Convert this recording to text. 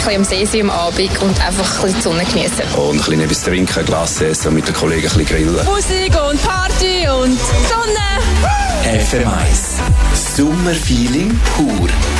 bisschen am See sein am Abend und einfach ein bisschen die Sonne genießen. Und ein bisschen etwas trinken, Glas essen und mit den Kollegen ein bisschen grillen. Musik und Party und Sonne. FM1. Sommerfeeling pur.